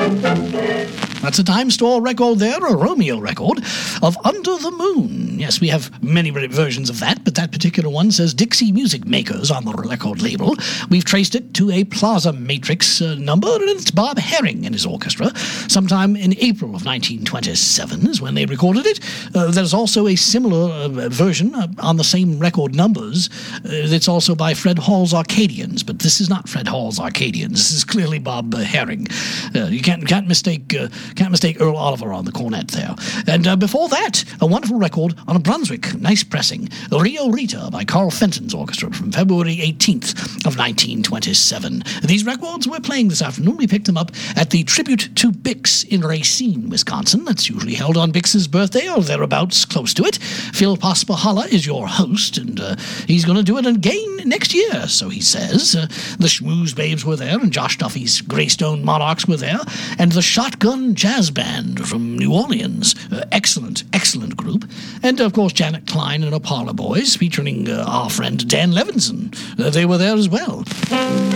That's a Dime Store record there, a Romeo record, of Under the Moon. Yes, we have many versions of that, but that particular one says Dixie Music Makers on the record label. We've traced it to a Plaza Matrix number, and it's Bob Herring and his orchestra. Sometime in April of 1927 is when they recorded it. There's also a similar version on the same record numbers. It's also by Fred Hall's Arcadians, but this is not Fred Hall's Arcadians. This is clearly Bob Herring. You can't mistake Earl Oliver on the cornet there. And before that, a wonderful record on a Brunswick, nice pressing, Rio Rita by Carl Fenton's orchestra from February 18th of 1927. These records we're playing this afternoon, we picked them up at the Tribute to Bix in Racine, Wisconsin. That's usually held on Bix's birthday or thereabouts, close to it. Phil Paspahala is your host, and he's going to do it again next year, so he says. The Schmooze Babes were there, and Josh Duffy's Greystone Monarchs were there, and the Shotgun Jazz Band from New Orleans. Excellent group. And, of course, Janet Klein and her Parlor Boys, featuring our friend Dan Levinson. They were there as well.